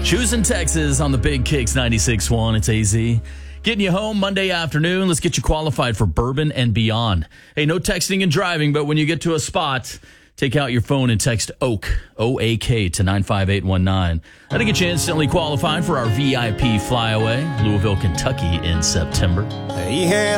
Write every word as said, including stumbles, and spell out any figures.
Choosing Texas on the Big Kicks ninety-six point one. It's A Z. Getting you home Monday afternoon. Let's get you qualified for Bourbon and Beyond. Hey, no texting and driving, but when you get to a spot, take out your phone and text OAK, O A K, to nine five eight one nine. That'll get you instantly qualified for our V I P flyaway, Louisville, Kentucky, in September. He had